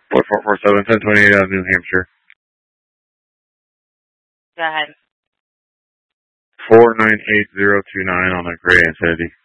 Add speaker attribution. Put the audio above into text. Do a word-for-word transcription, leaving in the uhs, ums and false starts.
Speaker 1: four four four seven, ten twenty-eight out of New Hampshire.
Speaker 2: Go ahead.
Speaker 1: four nine eight zero two nine on a gray Infiniti.